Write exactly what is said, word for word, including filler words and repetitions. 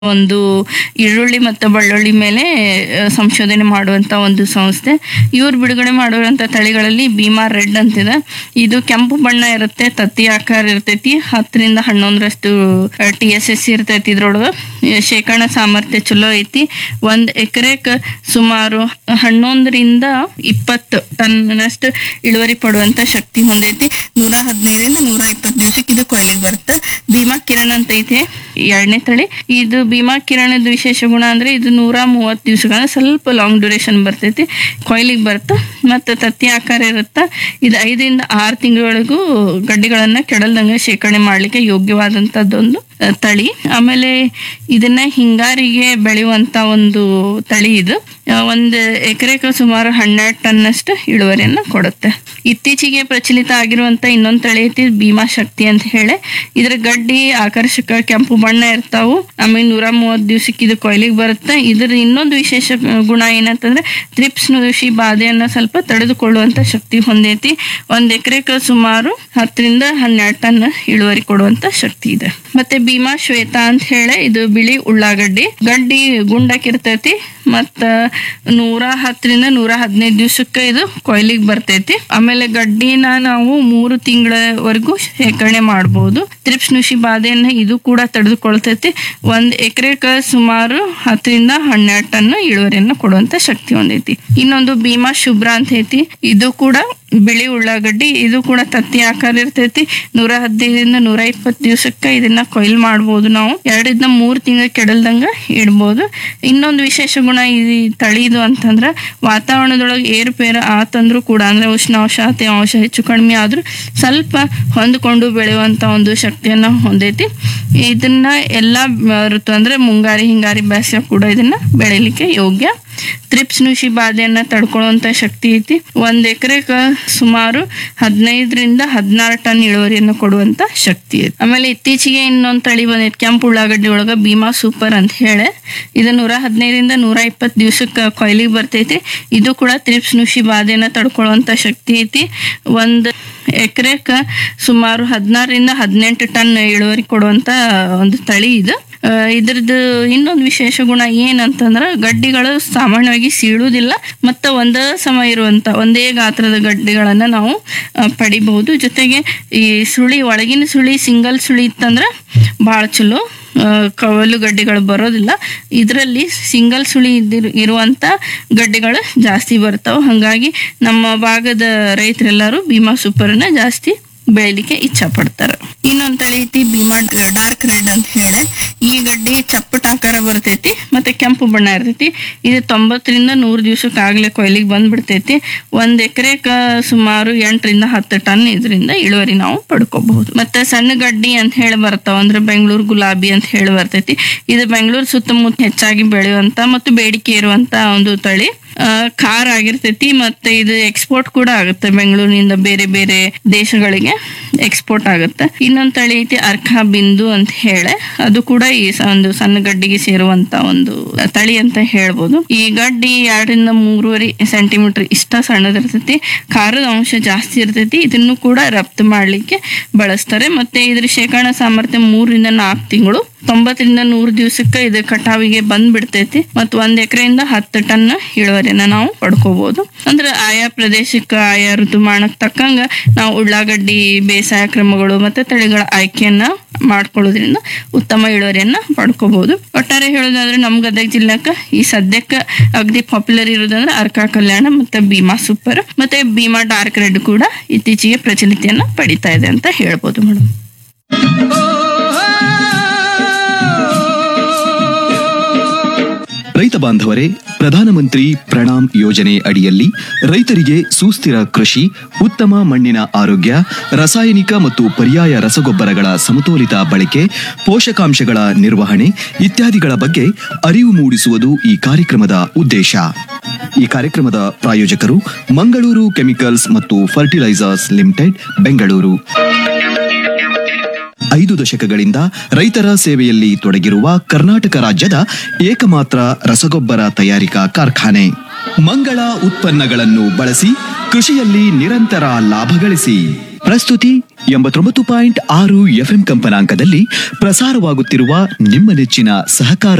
ಒಂದು ಈರುಳ್ಳಿ ಮತ್ತು ಬೆಳ್ಳುಳ್ಳಿ ಮೇಲೆ ಆ, ಸಂಶೋಧನೆ ಮಾಡುವಂಥ ಒಂದು ಸಂಸ್ಥೆ. ಇವ್ರು ಬಿಡುಗಡೆ ಮಾಡಿರುವಂಥ ತಳಿಗಳಲ್ಲಿ ಭೀಮಾ ರೆಡ್ ಅಂತಿದೆ. ಇದು ಕೆಂಪು ಬಣ್ಣ ಇರುತ್ತೆ, ತತ್ತಿ ಆಕಾರ ಇರ್ತೈತಿ, ಹತ್ತರಿಂದ ಹನ್ನೊಂದರಷ್ಟು ಟಿ ಎಸ್ ಎಸ್ ಇರ್ತೈತಿ. ಇದ್ರೊಳಗೆ ಶೇಖರಣಾ ಸಾಮರ್ಥ್ಯ ಚಲೋ ಐತಿ. ಒಂದು ಎಕರೆಗೆ ಸುಮಾರು ಹನ್ನೊಂದರಿಂದ ಇಪ್ಪತ್ತು ಟನ್ನಷ್ಟು ಇಳುವರಿ ಪಡುವಂಥ ಶಕ್ತಿ ಹೊಂದೈತಿ. ನೂರ ಹದಿನೈದರಿಂದ ನೂರ ಇಪ್ಪತ್ತು ದಿವಸಕ್ಕೆ ಇದು ಕೊಯ್ಲಿಗೆ ಬರುತ್ತೆ. ಭೀಮಾ ಕಿರಣ್ ಅಂತ ಐತೆ ಎರಡನೇ ತಳಿ. ಇದು ಭೀಮಾ ಕಿರಣದ ವಿಶೇಷ ಗುಣ ಅಂದ್ರೆ ಇದು ನೂರ ಮೂವತ್ತು ದಿವಸಗಳ ಸ್ವಲ್ಪ ಲಾಂಗ್ ಡ್ಯೂರೇಷನ್ ಬರ್ತೈತಿ, ಕೊಯ್ಲಿಗೆ ಬರುತ್ತೆ. ಮತ್ತು ತತ್ತಿ ಆಕಾರ ಇರುತ್ತೆ. ಇದು ಐದರಿಂದ ಆರು ತಿಂಗಳವರೆಗೂ ಗಡ್ಡೆಗಳನ್ನ ಕೆಡಲ್ದಂಗೆ ಶೇಖರಣೆ ಮಾಡ್ಲಿಕ್ಕೆ ಯೋಗ್ಯವಾದಂಥದ್ದೊಂದು ತಳಿ. ಆಮೇಲೆ ಇದನ್ನ ಹಿಂಗಾರಿಗೆ ಬೆಳೆಯುವಂತ ಒಂದು ತಳಿ. ಇದು ಒಂದು ಎಕರೆಗೆ ಸುಮಾರು ಹನ್ನೆರಡು ಟನ್ನಷ್ಟು ಇಳುವರಿಯನ್ನ ಕೊಡುತ್ತೆ. ಇತ್ತೀಚೆಗೆ ಪ್ರಚಲಿತ ಆಗಿರುವಂತ ಇನ್ನೊಂದು ತಳಿ ಐತಿ ಭೀಮಾ ಶಕ್ತಿ ಅಂತ ಹೇಳಿ. ಇದ್ರ ಗಡ್ಡಿ ಆಕರ್ಷಕ ಕೆಂಪು ಬಣ್ಣ ಇರ್ತಾವು. ಆಮೇಲೆ ನೂರ ಮೂವತ್ತು ದಿವಸಕ್ಕೆ ಇದು ಕೊಯ್ಲಿಗೆ ಬರುತ್ತೆ. ಇದ್ರ ಇನ್ನೊಂದು ವಿಶೇಷ ಗುಣ ಏನಂತಂದ್ರೆ ತ್ರಿಪ್ಸ್ ನುಷಿ ಬಾಧೆಯನ್ನ ಸ್ವಲ್ಪ ತಡೆದುಕೊಳ್ಳುವಂತ ಶಕ್ತಿ ಹೊಂದೈತಿ. ಒಂದ್ ಎಕರೆಗೆ ಸುಮಾರು ಹತ್ತರಿಂದ ಹನ್ನೆರಡು ಟನ್ ಇಳುವರಿ ಕೊಡುವಂತ ಶಕ್ತಿ ಇದೆ. ಮತ್ತೆ ಭೀಮಾ ಶ್ವೇತ ಅಂತ ಹೇಳಿ ಇದು ಬಿಳಿ ಉಳ್ಳಾಗಡ್ಡಿ, ಗಡ್ಡಿ ಗುಂಡಕ್ಕಿರ್ತೈತಿ. ಮತ್ತ ನೂರ ಹತ್ತರಿಂದ ನೂರ ಹದಿನೈದು ದಿವಸಕ್ಕೆ ಇದು ಕೊಯ್ಲಿಗೆ ಬರ್ತೈತಿ. ಆಮೇಲೆ ಗಡ್ಡಿನ ನಾವು ಮೂರು ತಿಂಗಳವರೆಗೂ ಶೇಖರಣೆ ಮಾಡಬಹುದು. ತ್ರಿಪ್ಸ್ ನುಷಿ ಬಾಧೆಯನ್ನ ಇದು ಕೂಡ ತಡೆದುಕೊಳ್ತೈತಿ. ಒಂದ್ ಎಕರೆಗೆ ಸುಮಾರು ಹತ್ತರಿಂದ ಹನ್ನೆರಡು ಟನ್ ಇಳುವರಿಯನ್ನ ಕೊಡುವಂತ ಶಕ್ತಿ ಹೊಂದೈತಿ. ಇನ್ನೊಂದು ಭೀಮಾ ಶುಭ್ರ ಅಂತ ಐತಿ. ಇದು ಕೂಡ ಬಿಳಿ ಉಳ್ಳಾಗಡ್ಡಿ, ಇದು ಕೂಡ ತತ್ತಿ ಆಕಾರ ಇರ್ತೈತಿ. ನೂರ ಹದಿನೈದರಿಂದ ನೂರ ಇಪ್ಪತ್ತು ದಿವಸಕ್ಕೆ ಇದನ್ನ ಕೊಯ್ಲು ಮಾಡ್ಬೋದು. ನಾವು ಎರಡರಿಂದ ಮೂರು ತಿಂಗಳ ಕೆಡಲ್ದಂಗ ಇಡ್ಬೋದು. ಇನ್ನೊಂದು ವಿಶೇಷ ಗುಣ ಈ ತಳಿದು ಅಂತಂದ್ರ ವಾತಾವರಣದೊಳಗೆ ಏರುಪೇರು ಆತಂದ್ರೂ ಕೂಡ, ಅಂದ್ರೆ ಉಷ್ಣಾಂಶ ತೇವಾಂಶ ಹೆಚ್ಚು ಕಡಿಮೆ ಆದ್ರೂ ಸ್ವಲ್ಪ ಹೊಂದ್ಕೊಂಡು ಬೆಳೆಯುವಂತ ಒಂದು ಶಕ್ತಿಯನ್ನ ಹೊಂದೈತಿ. ಇದನ್ನ ಎಲ್ಲಾ ಋತು ಅಂದ್ರೆ ಮುಂಗಾರಿ ಹಿಂಗಾರಿ ಬೇಸಿಗೆ ಕೂಡ ಇದನ್ನ ಬೆಳಿಲಿಕ್ಕೆ ಯೋಗ್ಯ. ತ್ರಿಪ್ಸ್ ನುಷಿ ಬಾಧೆಯನ್ನ ತಡ್ಕೊಳ್ಳುವಂತ ಶಕ್ತಿ ಐತಿ. ಒಂದ್ ಎಕರೆಗೆ ಸುಮಾರು ಹದಿನೈದರಿಂದ ಹದಿನಾರು ಟನ್ ಇಳುವರಿಯನ್ನು ಕೊಡುವಂತ ಶಕ್ತಿ ಐತಿ. ಆಮೇಲೆ ಇತ್ತೀಚೆಗೆ ಇನ್ನೊಂದ್ ತಳಿ ಬಂದೈತಿ ಕೆಂಪು ಉಳ್ಳಾಗಡ್ಡಿ ಒಳಗ ಭೀಮಾ ಸೂಪರ್ ಅಂತ ಹೇಳಿ. ಇದು ನೂರ ಹದಿನೈದರಿಂದ ನೂರ ಇಪ್ಪತ್ತು ದಿವಸಕ್ಕೆ ಕೊಯ್ಲಿಗೆ ಬರ್ತೈತಿ. ಇದು ಕೂಡ ತ್ರಿಪ್ಸ್ ನುಷಿ ಬಾಧೆಯನ್ನ ತಡ್ಕೊಳ್ಳುವಂತ ಶಕ್ತಿ ಐತಿ. ಒಂದ್ ಎಕರೆಗೆ ಸುಮಾರು ಹದಿನಾರರಿಂದ ಹದಿನೆಂಟು ಟನ್ ಇಳುವರಿ ಕೊಡುವಂತ ಒಂದು ತಳಿ ಇದು. ಇದ್ರದ್ದು ಇನ್ನೊಂದು ವಿಶೇಷ ಗುಣ ಏನಂತಂದ್ರ ಗಡ್ಡಿಗಳು ಸಾಮಾನ್ಯವಾಗಿ ಸೀಳುವುದಿಲ್ಲ, ಮತ್ತೆ ಒಂದೇ ಸಮ ಇರುವಂತ ಒಂದೇ ಗಾತ್ರದ ಗಡ್ಡೆಗಳನ್ನ ನಾವು ಪಡಿಬಹುದು. ಜೊತೆಗೆ ಈ ಸುಳಿ ಒಳಗಿನ ಸುಳಿ ಸಿಂಗಲ್ ಸುಳಿ ಇತ್ತಂದ್ರ ಬಹಳ ಚಲೋ, ಕವಲು ಗಡ್ಡೆಗಳು ಬರೋದಿಲ್ಲ. ಇದರಲ್ಲಿ ಸಿಂಗಲ್ ಸುಳಿ ಇದ್ದಿರ್ ಇರುವಂತ ಗಡ್ಡೆಗಳು ಜಾಸ್ತಿ ಬರ್ತಾವ. ಹಂಗಾಗಿ ನಮ್ಮ ಭಾಗದ ರೈತರೆಲ್ಲರೂ ಭೀಮಾ ಸೂಪರ್ನ ಜಾಸ್ತಿ ಬೆಳಿಲಿಕ್ಕೆ ಇಚ್ಛಾ ಪಡ್ತಾರ. ಇನ್ನೊಂದ್ ತಳಿ ಐತಿ ಭೀಮಾ ಡಾರ್ಕ್ ರೆಡ್ ಅಂತ ಹೇಳಿ. ಈ ಗಡ್ಡಿ ಚಪ್ಪಟ ಆಕಾರ ಬರ್ತೈತಿ, ಮತ್ತೆ ಕೆಂಪು ಬಣ್ಣ ಇರ್ತೈತಿ. ಇದು ತೊಂಬತ್ತರಿಂದ ನೂರು ದಿವಸಕ್ಕೆ ಆಗ್ಲೇ ಕೊಯ್ಲಿಗೆ ಬಂದ್ಬಿಡ್ತೈತಿ. ಒಂದ್ ಎಕರೆಕ ಸುಮಾರು ಎಂಟರಿಂದ ಹತ್ತು ಟನ್ ಇದರಿಂದ ಇಳುವರಿ ನಾವು ಪಡ್ಕೋಬಹುದು. ಮತ್ತೆ ಸಣ್ಣ ಗಡ್ಡಿ ಅಂತ ಹೇಳಿ ಬರ್ತಾವ, ಅಂದ್ರೆ ಬೆಂಗಳೂರು ಗುಲಾಬಿ ಅಂತ ಹೇಳಿ ಬರ್ತೈತಿ. ಇದು ಬೆಂಗಳೂರು ಸುತ್ತಮುತ್ತ ಹೆಚ್ಚಾಗಿ ಬೆಳೆಯುವಂತ ಮತ್ತು ಬೇಡಿಕೆ ಇರುವಂತ ಒಂದು ತಳಿ. ಖಾರ ಆಗಿರ್ತೈತಿ. ಮತ್ತೆ ಇದು ಎಕ್ಸ್ಪೋರ್ಟ್ ಕೂಡ ಆಗುತ್ತೆ, ಬೆಂಗಳೂರಿನಿಂದ ಬೇರೆ ಬೇರೆ ದೇಶಗಳಿಗೆ ಎಕ್ಸ್ಪೋರ್ಟ್ ಆಗುತ್ತೆ. ಇನ್ನೊಂದ್ ತಳಿ ಐತಿ ಅರ್ಕಾ ಬಿಂದು ಅಂತ ಹೇಳಿ. ಅದು ಕೂಡ ಈ ಒಂದು ಸಣ್ಣ ಗಡ್ಡಿಗೆ ಸೇರುವಂತ ಒಂದು ತಳಿ ಅಂತ ಹೇಳ್ಬೋದು. ಈ ಗಡ್ಡಿ ಎರಡರಿಂದ ಮೂರುವರೆ ಸೆಂಟಿಮೀಟರ್ ಇಷ್ಟ ಸಣ್ಣದಿರ್ತೈತಿ. ಖಾರದ ಅಂಶ ಜಾಸ್ತಿ ಇರ್ತೈತಿ. ಇದನ್ನು ಕೂಡ ರಫ್ತು ಮಾಡ್ಲಿಕ್ಕೆ ಬಳಸ್ತಾರೆ. ಮತ್ತೆ ಇದ್ರ ಶೇಖರಣಾ ಸಾಮರ್ಥ್ಯ ಮೂರರಿಂದ ನಾಲ್ಕು ತಿಂಗಳು. ತೊಂಬತ್ತರಿಂದ ನೂರು ದಿವಸಕ್ಕೆ ಇದು ಕಟಾವಿಗೆ ಬಂದ್ ಬಿಡ್ತೈತಿ. ಮತ್ ಒಂದ್ ಎಕರೆಯಿಂದ ಹತ್ತು ಟನ್ ಇಳುವರಿಯನ್ನ ನಾವು ಪಡ್ಕೋಬಹುದು. ಅಂದ್ರೆ ಆಯಾ ಪ್ರದೇಶಕ್ಕೆ ಆಯಾ ಋತುಮಾನಕ್ಕೆ ತಕ್ಕಂಗ ನಾವು ಉಳ್ಳಾಗಡ್ಡಿ ಬೇಸಾಯ ಕ್ರಮಗಳು ಮತ್ತೆ ತಳಿಗಳ ಆಯ್ಕೆಯನ್ನ ಮಾಡ್ಕೊಳ್ಳೋದ್ರಿಂದ ಉತ್ತಮ ಇಳುವರಿಯನ್ನ ಪಡ್ಕೋಬಹುದು. ಒಟ್ಟಾರೆ ಹೇಳೋದಾದ್ರೆ ನಮ್ ಗದಗ ಜಿಲ್ಲೆಕ ಈ ಸದ್ಯಕ್ಕೆ ಅಗದಿ ಪಾಪ್ಯುಲರ್ ಇರೋದಂದ್ರೆ ಅರ್ಕಾ ಕಲ್ಯಾಣ ಮತ್ತೆ ಭೀಮಾ ಸೂಪರ್ ಮತ್ತೆ ಭೀಮಾ ಡಾರ್ಕ್ ರೆಡ್ ಕೂಡ ಇತ್ತೀಚೆಗೆ ಪ್ರಚಲಿತಿಯನ್ನ ಪಡಿತಾ ಇದೆ ಅಂತ ಹೇಳ್ಬೋದು ಮೇಡಮ್. ರೈತ ಬಾಂಧವರೇ, ಪ್ರಧಾನಮಂತ್ರಿ ಪ್ರಣಾಮ್ ಯೋಜನೆ ಅಡಿಯಲ್ಲಿ ರೈತರಿಗೆ ಸುಸ್ಥಿರ ಕೃಷಿ, ಉತ್ತಮ ಮಣ್ಣಿನ ಆರೋಗ್ಯ, ರಾಸಾಯನಿಕ ಮತ್ತು ಪರ್ಯಾಯ ರಸಗೊಬ್ಬರಗಳ ಸಮತೋಲಿತ ಬಳಕೆ, ಪೋಷಕಾಂಶಗಳ ನಿರ್ವಹಣೆ ಇತ್ಯಾದಿಗಳ ಬಗ್ಗೆ ಅರಿವು ಮೂಡಿಸುವುದು ಈ ಕಾರ್ಯಕ್ರಮದ ಉದ್ದೇಶ. ಈ ಕಾರ್ಯಕ್ರಮದ ಪ್ರಾಯೋಜಕರು ಮಂಗಳೂರು ಕೆಮಿಕಲ್ಸ್ ಮತ್ತು ಫರ್ಟಿಲೈಸರ್ಸ್ ಲಿಮಿಟೆಡ್, ಬೆಂಗಳೂರು. ಐದು ದಶಕಗಳಿಂದ ರೈತರ ಸೇವೆಯಲ್ಲಿ ತೊಡಗಿರುವ ಕರ್ನಾಟಕ ರಾಜ್ಯದ ಏಕಮಾತ್ರ ರಸಗೊಬ್ಬರ ತಯಾರಿಕಾ ಕಾರ್ಖಾನೆ. ಮಂಗಳ ಉತ್ಪನ್ನಗಳನ್ನು ಬಳಸಿ ಕೃಷಿಯಲ್ಲಿ ನಿರಂತರ ಲಾಭ ಗಳಿಸಿ. ಪ್ರಸ್ತುತಿ ಎಂಬತ್ತೊಂಬತ್ತು ಪಾಯಿಂಟ್ ಆರು ಎಫ್ಎಂ ಕಂಪನಾಂಕದಲ್ಲಿ ಪ್ರಸಾರವಾಗುತ್ತಿರುವ ನಿಮ್ಮ ನೆಚ್ಚಿನ ಸಹಕಾರ